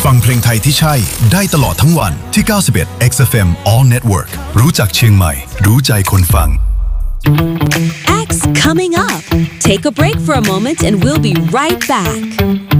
ฟังเพลงไทยที่ใช่ได้ตลอดทั้งวันที่91 XFM All Network รู้จักเชียงใหม่รู้ใจคนฟัง X coming up. Take a break for a moment and we'll be right back.